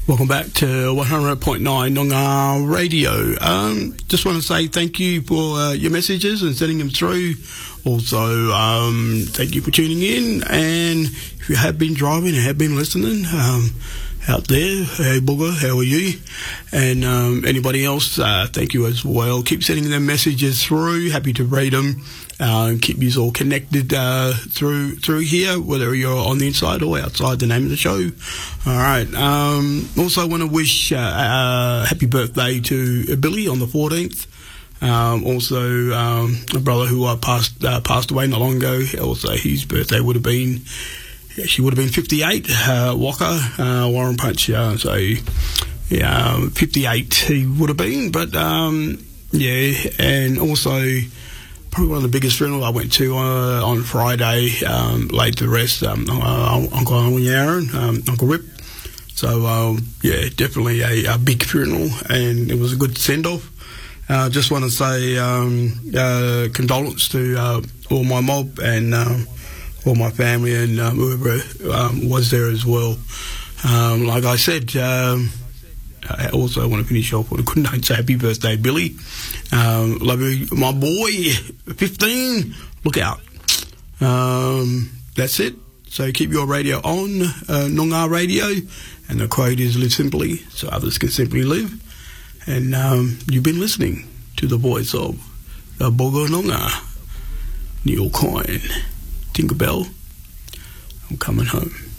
Welcome back to 100.9 Noongar Radio. Just want to say thank you for your messages and sending them through. Also, thank you for tuning in. And if you have been driving and have been listening out there, hey Booger, how are you? And anybody else, thank you as well. Keep sending them messages through. Happy to read them. Keep you all connected through here, whether you're on the inside or outside the name of the show. All right. Also want to wish happy birthday to Billy on the 14th. Also, a brother who passed away not long ago. Also, his birthday would have been 58. Walker, Warren Punch. So, yeah, 58 he would have been. But yeah, and also, probably one of the biggest funerals I went to on Friday, laid to rest, Uncle Aaron, Uncle Rip. So, yeah, definitely a big funeral, and it was a good send-off. Just want to say condolence to all my mob and all my family and whoever was there as well. Like I said, I also want to finish off with a good night. Say happy birthday, Billy. Love you, my boy. 15. Look out. That's it. So keep your radio on, Noongar Radio. And the quote is, live simply so others can simply live. And you've been listening to the voice of the Bogo Noongar, Neil Coyne. Tinkerbell, I'm coming home.